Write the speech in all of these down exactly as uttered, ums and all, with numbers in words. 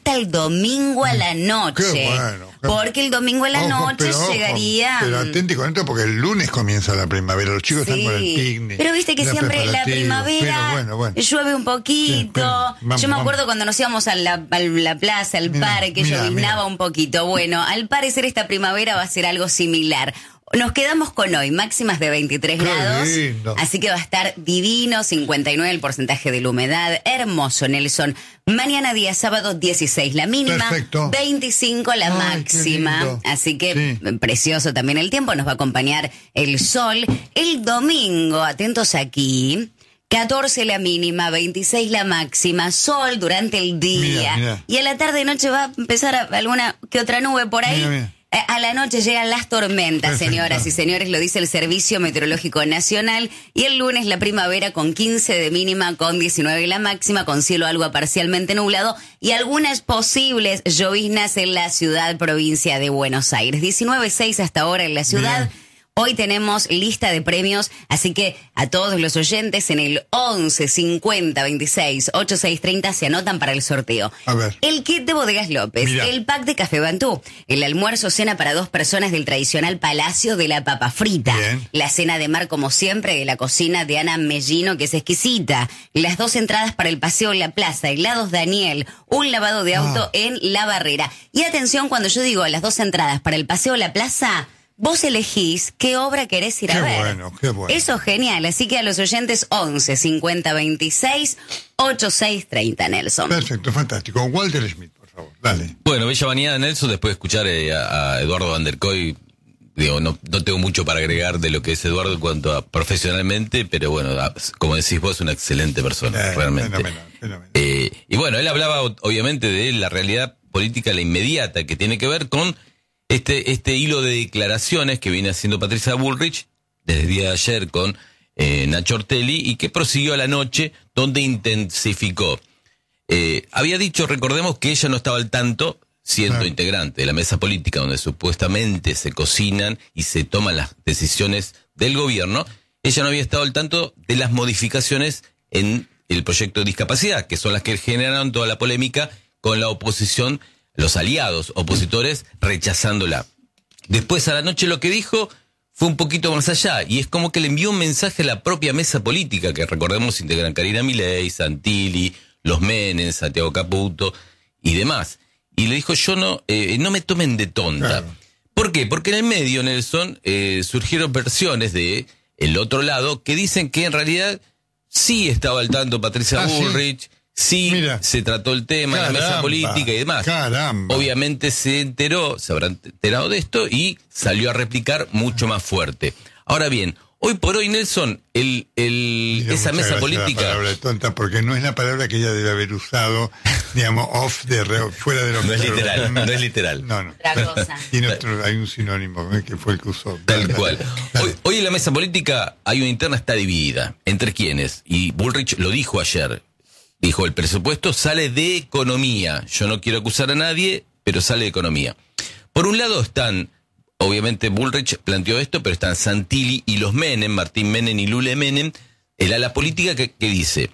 hasta el domingo a la noche. Qué bueno. Qué... Porque el domingo a la ojo, noche pero, llegaría... Ojo, pero atenti con esto porque el lunes comienza la primavera. Los chicos sí, están con el picnic. Pero viste que siempre la primavera bueno, bueno. llueve un poquito. Sí, pero, vamos, Yo me acuerdo vamos. cuando nos íbamos a la, a la plaza, al mira, parque, mira, lloviznaba mira. un poquito. Bueno, al parecer esta primavera va a ser algo similar. Nos quedamos con hoy, máximas de veintitrés Qué grados, lindo. Así que va a estar divino, cincuenta y nueve el porcentaje de la humedad, hermoso, Nelson. Mañana día sábado, dieciséis la mínima, perfecto. veinticinco la Ay, máxima, así que sí. precioso también el tiempo, nos va a acompañar el sol. El domingo, atentos aquí... catorce la mínima, veintiséis la máxima, sol durante el día. Mira, mira. Y a la tarde y noche va a empezar a, alguna que otra nube por ahí. Mira, mira. A la noche llegan las tormentas, perfecto. Señoras y señores, lo dice el Servicio Meteorológico Nacional. Y el lunes la primavera con quince de mínima, con diecinueve la máxima, con cielo algo parcialmente nublado y algunas posibles lloviznas en la ciudad, provincia de Buenos Aires. diecinueve seis hasta ahora en la ciudad. Bien. Hoy tenemos lista de premios, así que a todos los oyentes en el once cincuenta veintiséis ochenta y seis treinta se anotan para el sorteo. A ver. El kit de Bodegas López, Mira. el pack de Café Bantú, el almuerzo cena para dos personas del tradicional Palacio de la Papa Frita, Bien. la cena de mar como siempre de la cocina de Ana Mellino que es exquisita, las dos entradas para el paseo en la plaza, helados Daniel, un lavado de auto ah. en La Barrera. Y atención cuando yo digo las dos entradas para el paseo en la plaza... Vos elegís qué obra querés ir qué a ver. Qué bueno, qué bueno. Eso es genial. Así que a los oyentes, once cincuenta veintiséis ochenta y seis treinta, Nelson. Perfecto, fantástico. Walter Smith, por favor, dale. Bueno, bella mañana, Nelson. Después de escuchar eh, a, a Eduardo Van der Koy, digo, no, no tengo mucho para agregar de lo que es Eduardo en cuanto a profesionalmente, pero bueno, como decís vos, una excelente persona, eh, realmente. Fenomenal, fenomenal. Eh, y bueno, él hablaba obviamente de la realidad política, la inmediata, que tiene que ver con Este, este hilo de declaraciones que viene haciendo Patricia Bullrich desde el día de ayer con eh, Nacho Ortelli y que prosiguió a la noche donde intensificó. Eh, había dicho, recordemos que ella no estaba al tanto, siendo ah. integrante de la mesa política donde supuestamente se cocinan y se toman las decisiones del gobierno, ella no había estado al tanto de las modificaciones en el proyecto de discapacidad, que son las que generaron toda la polémica con la oposición, los aliados opositores rechazándola. Después a la noche lo que dijo fue un poquito más allá, y es como que le envió un mensaje a la propia mesa política, que recordemos integran Karina Milei, Santilli, los Menem, Santiago Caputo y demás. Y le dijo, yo no, eh, no me tomen de tonta. Claro. ¿Por qué? Porque en el medio, Nelson, eh, surgieron versiones de el otro lado que dicen que en realidad sí estaba al tanto Patricia ah, Bullrich, sí. Sí, Mira, se trató el tema en la mesa política y demás. Caramba. Obviamente se enteró, se habrá enterado de esto y salió a replicar mucho más fuerte. Ahora bien, hoy por hoy, Nelson, el, el Mira, esa mesa política... La palabra de tonta, porque no es la palabra que ella debe haber usado, digamos, off de re, fuera de lo no que... Es literal, no es literal. No, no. Otra cosa. Tiene otro, hay un sinónimo ¿eh? que fue el que usó. Tal cual. Hoy, hoy en la mesa política hay una interna, está dividida. ¿Entre quiénes? Y Bullrich lo dijo ayer. Dijo, el presupuesto sale de economía. Yo no quiero acusar a nadie, pero sale de economía. Por un lado están, obviamente Bullrich planteó esto, pero están Santilli y los Menem, Martín Menem y Lule Menem, el ala política que, que dice,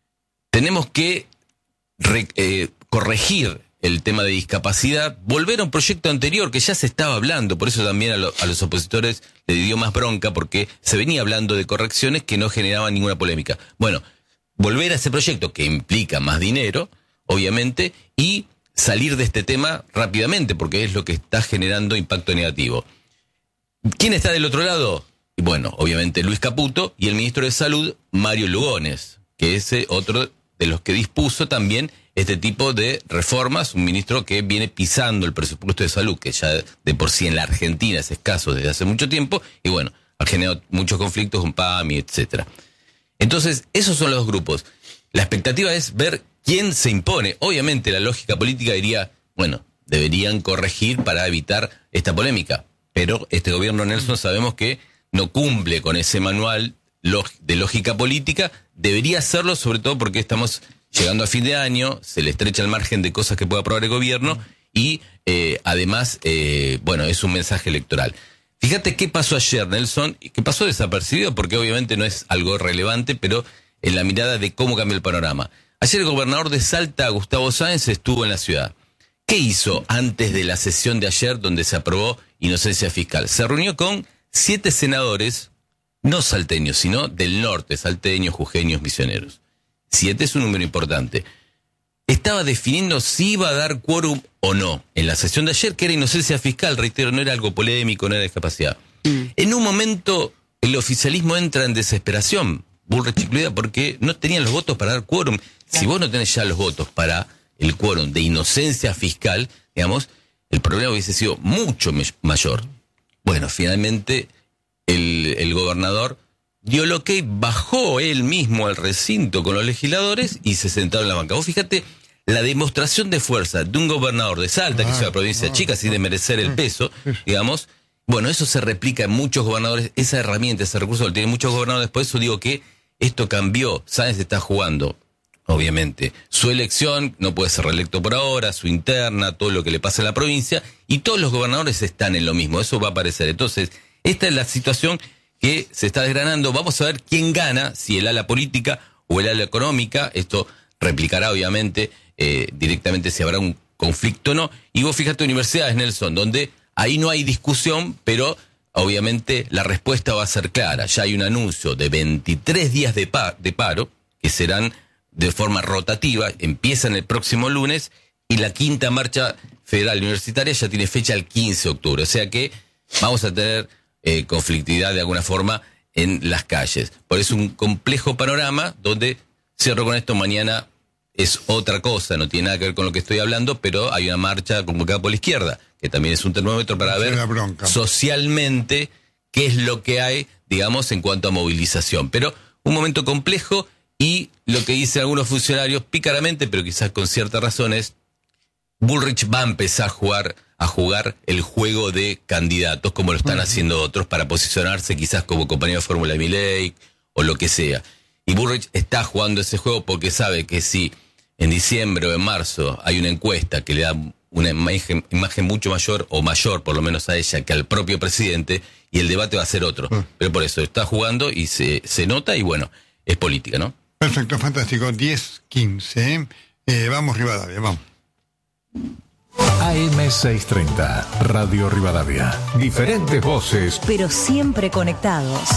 tenemos que re, eh, corregir el tema de discapacidad, volver a un proyecto anterior que ya se estaba hablando, por eso también a, lo, a los opositores le dio más bronca, porque se venía hablando de correcciones que no generaban ninguna polémica. Bueno, volver a ese proyecto que implica más dinero, obviamente, y salir de este tema rápidamente, porque es lo que está generando impacto negativo. ¿Quién está del otro lado? Bueno, obviamente Luis Caputo y el ministro de Salud, Mario Lugones, que es otro de los que dispuso también este tipo de reformas, un ministro que viene pisando el presupuesto de salud, que ya de por sí en la Argentina es escaso desde hace mucho tiempo, y bueno, ha generado muchos conflictos con P A M I, etcétera. Entonces, esos son los grupos. La expectativa es ver quién se impone. Obviamente, la lógica política diría, bueno, deberían corregir para evitar esta polémica. Pero este gobierno, Nelson, sabemos que no cumple con ese manual de lógica política. Debería hacerlo, sobre todo porque estamos llegando a fin de año, se le estrecha el margen de cosas que pueda aprobar el gobierno y, eh, además, eh, bueno, es un mensaje electoral. Fíjate qué pasó ayer, Nelson, y qué pasó desapercibido, porque obviamente no es algo relevante, pero en la mirada de cómo cambió el panorama. Ayer el gobernador de Salta, Gustavo Sáenz, estuvo en la ciudad. ¿Qué hizo antes de la sesión de ayer donde se aprobó inocencia fiscal? Se reunió con siete senadores, no salteños, sino del norte, salteños, jujeños, misioneros. Siete es un número importante. Estaba definiendo si iba a dar quórum o no en la sesión de ayer, que era inocencia fiscal, reitero, no era algo polémico, no era discapacidad. Mm. En un momento el oficialismo entra en desesperación, Bullrich incluida, porque no tenían los votos para dar quórum. Si vos no tenés ya los votos para el quórum de inocencia fiscal, digamos, el problema hubiese sido mucho me- mayor. Bueno, finalmente el, el gobernador dio lo que bajó él mismo al recinto con los legisladores y se sentaron en la banca. Vos fíjate la demostración de fuerza de un gobernador de Salta, ah, que es una provincia ah, chica, sin desmerecer el peso, digamos. Bueno, eso se replica en muchos gobernadores, esa herramienta, ese recurso lo tienen muchos gobernadores. Por eso digo que esto cambió. Sáenz está jugando, obviamente, su elección, no puede ser reelecto por ahora, su interna, todo lo que le pasa en la provincia, y todos los gobernadores están en lo mismo, eso va a aparecer. Entonces, esta es la situación que se está desgranando. Vamos a ver quién gana, si el ala política o el ala económica. Esto replicará, obviamente, eh, directamente si habrá un conflicto o no. Y vos fíjate, universidades, Nelson, donde ahí no hay discusión, pero obviamente la respuesta va a ser clara. Ya hay un anuncio de veintitrés días de, pa- de paro, que serán de forma rotativa, empiezan el próximo lunes, y la quinta marcha federal universitaria ya tiene fecha el quince de octubre. O sea que vamos a tener eh, conflictividad de alguna forma en las calles. Por eso un complejo panorama donde, cierro con esto, mañana es otra cosa, no tiene nada que ver con lo que estoy hablando, pero hay una marcha convocada por la izquierda, que también es un termómetro para ver socialmente qué es lo que hay, digamos, en cuanto a movilización. Pero un momento complejo, y lo que dicen algunos funcionarios, pícaramente, pero quizás con ciertas razones, Bullrich va a empezar a jugar, a jugar el juego de candidatos, como lo están uh-huh. haciendo otros, para posicionarse quizás como compañero de fórmula de Milei, o lo que sea. Y Bullrich está jugando ese juego porque sabe que si en diciembre o en marzo hay una encuesta que le da una imagen, imagen mucho mayor, o mayor por lo menos a ella, que al propio presidente, y el debate va a ser otro. Uh. Pero por eso está jugando y se, se nota, y bueno, es política, ¿no? Perfecto, fantástico. diez quince. Eh, vamos, Rivadavia, vamos. A M seiscientos treinta, Radio Rivadavia. Diferentes voces, pero siempre conectados.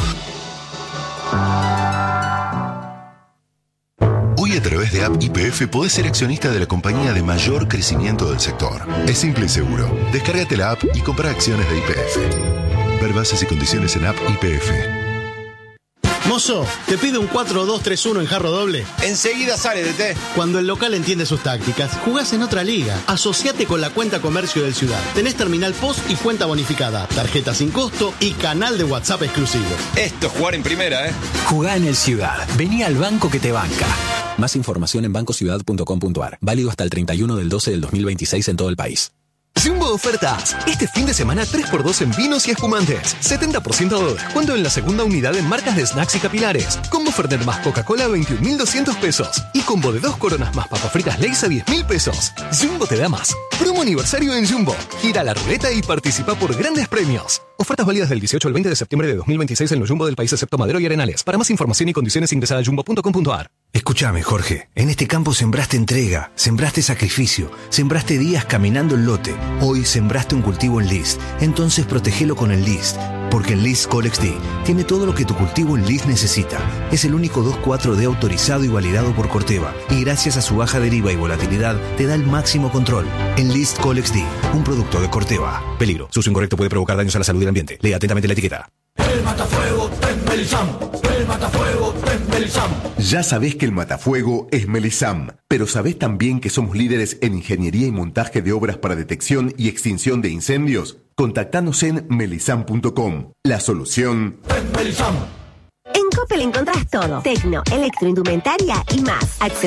Hoy, a través de App Y P F podés ser accionista de la compañía de mayor crecimiento del sector. Es simple y seguro. Descárgate la app y compra acciones de Y P F. Ver bases y condiciones en App Y P F. Mozo, ¿te pide un cuatro dos tres uno en jarro doble? Enseguida sale, D T. Cuando el local entiende sus tácticas, jugás en otra liga. Asociate con la cuenta comercio del Ciudad. Tenés terminal post y cuenta bonificada, tarjeta sin costo y canal de WhatsApp exclusivo. Esto es jugar en primera, ¿eh? Jugá en el Ciudad. Vení al banco que te banca. Más información en banco ciudad punto com punto a r. Válido hasta el treinta y uno del doce del dos mil veintiséis en todo el país. Jumbo Ofertas. Este fin de semana tres por dos en vinos y espumantes. setenta por ciento de descuento en la segunda unidad en marcas de snacks y capilares. Combo Fernet más Coca-Cola a veintiún mil doscientos pesos. Y combo de dos coronas más papas fritas Lay's a diez mil pesos. Jumbo te da más. Promo aniversario en Jumbo. Gira la ruleta y participa por grandes premios. Ofertas válidas del dieciocho al veinte de septiembre de dos mil veintiséis en los Jumbo del país excepto Madero y Arenales. Para más información y condiciones ingresa a jumbo punto com punto a r. Escúchame, Jorge. En este campo sembraste entrega, sembraste sacrificio, sembraste días caminando el lote. Hoy sembraste un cultivo en List. Entonces protegelo con el List. Porque el List Colex D tiene todo lo que tu cultivo en List necesita. Es el único dos cuatro D autorizado y validado por Corteva. Y gracias a su baja deriva y volatilidad, te da el máximo control. En List Colex D, un producto de Corteva. Peligro. Su uso incorrecto puede provocar daños a la salud y el ambiente. Lea atentamente la etiqueta. El matafuego es Melisam. El matafuego es Melisam. Ya sabés que el matafuego es Melisam, pero sabés también que somos líderes en ingeniería y montaje de obras para detección y extinción de incendios. Contactanos en melisam punto com. La solución es Melisam. En Coppel encontrás todo: tecno, electroindumentaria y más. Acceder